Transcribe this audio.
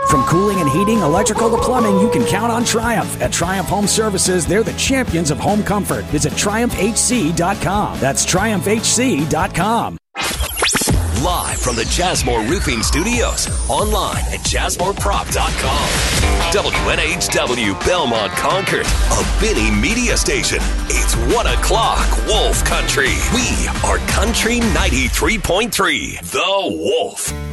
From cooling and heating, electrical to plumbing, you can count on Triumph. At Triumph Home Services, they're the champions of home comfort. Visit TriumphHC.com. That's TriumphHC.com. Live from the Jasmore Roofing Studios, online at JasmoreProp.com. WNHW Belmont Concord, a Benny Media Station. It's 1 o'clock, Wolf Country. We are Country 93.3, The Wolf.